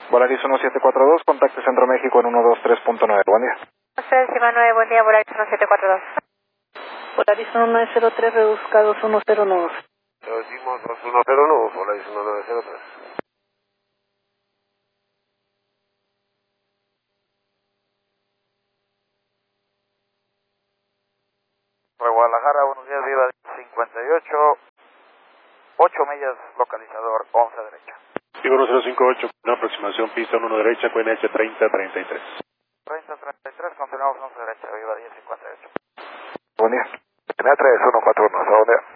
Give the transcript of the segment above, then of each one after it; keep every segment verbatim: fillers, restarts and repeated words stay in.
Volaris uno siete cuatro dos, contacte Centro México en uno dos tres punto nueve. Buen día. Usted, Cima nueve, buen día, Volaris uno siete cuatro dos. Volaris uno nueve cero tres, reduzca dos uno cero nueve. Reducimos dos uno cero nueve, Volaris uno nueve cero tres. Para Guadalajara, buenos días, Viva cincuenta y ocho, ocho millas, localizador once derecha. Viva uno cero cinco ocho, una aproximación pista uno derecha, Q N H treinta treinta y tres. treinta treinta y tres, continuamos once derecha, Viva diez cincuenta y ocho. Buen día. N A tres uno cuatro uno, buen día.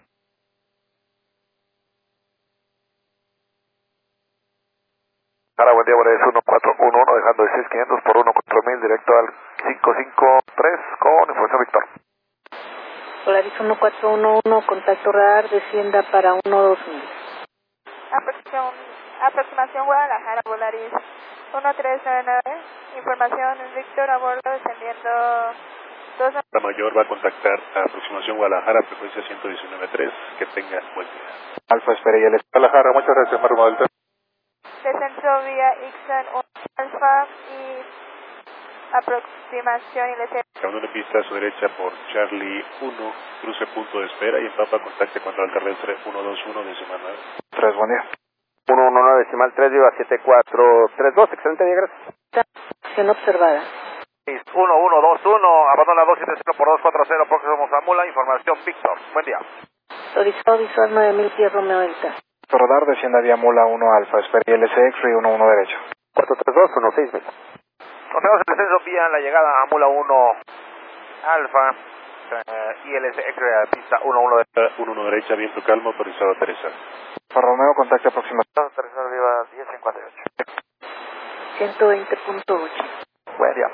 Ahora, buen día, Volaris uno cuatro uno uno, dejando el seis quinientos por uno cuatro mil, directo al cinco cinco tres con información Víctor. Volaris uno cuatro uno uno, contacto radar, descienda para uno dos mil. Aproximación, aproximación Guadalajara, Volaris uno tres nueve nueve. Información Víctor a bordo, descendiendo dos. La mayor va a contactar a aproximación Guadalajara, frecuencia ciento diecinueve punto tres. Que tenga buen día. Alfa Espera y el Guadalajara, muchas gracias, Marco Delta. Descenso vía Ixon uno Alfa y aproximación I L C. Camino de pista a su derecha por Charlie uno, cruce punto de espera y en Papa contacte cuando al terrestre uno dos uno decimal nueve. tres, buen día. uno uno nueve decimal tres, Viva siete cuatro tres dos, excelente día, gracias. Acción observada. uno uno dos uno, abandona dos siete cero por dos cuatro cero, próximo Zamula, información Víctor, buen día. Autorizado visual nueve mil pies, Romeo Delta. Radar, descienda vía Mula uno Alfa Espera y L C X-Ray uno uno derecho. cuatro tres dos uno seis mil. Continuamos el descenso vía la llegada a Mula uno Alfa, eh, I L S X-Ray a pista uno uno derecha. uno uno derecha, viento calmo, autorizado a aterrizar. Alfa Romeo, contacte aproximación. Aterrizar Viva diez cincuenta y ocho. ciento veinte punto ocho. Buen día.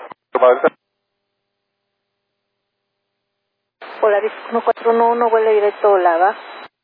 Volaris uno cuatro uno uno, vuela directo a Olava.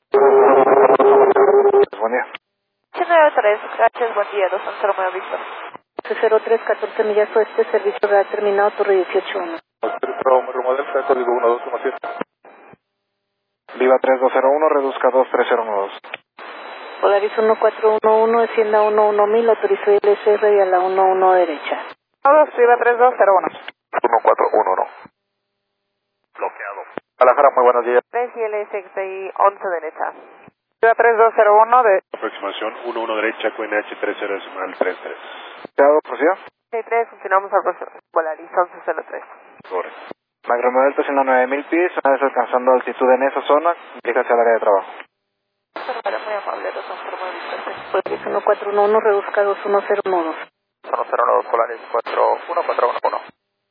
Buen día. ocho nueve tres, gracias, buen día, dos once Romeo Víctor. cero tres, catorce millas oeste, servicio radar terminado, torre dieciocho uno. Romeo Delta, código uno dos siete. Viva tres dos cero uno, reduzca dos tres cero uno dos. Volaris uno cuatro uno uno, descienda uno uno mil, autorizó I L C R y a la uno uno derecha. Todos, Viva tres dos cero uno. uno cuatro uno uno. Bloqueado. Guadalajara, muy buenos días. tres I L S X once derecha. Viva tres dos cero uno de Aproximación uno uno derecha, Q N H treinta decimal treinta y tres. Cuidado, prosiga. treinta y tres, continuamos al próximo. Volaris once cero tres. Correcto. Mike Romeo Delta, siendo nueve mil pies, una vez alcanzando altitud en esa zona, llega hacia el área de trabajo. Muy amable, dos once Romeo Víctor. Volaris uno cuatro uno uno, reduzca dos uno cero uno dos. uno cero nueve, Polaris cuatro uno cuatro uno uno.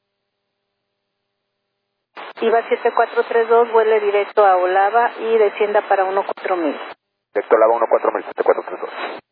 Viva siete cuatro tres dos, vuele directo a Olava y descienda para uno cuatro mil. Directo Lava uno cuatro mil, siete cuatro tres dos.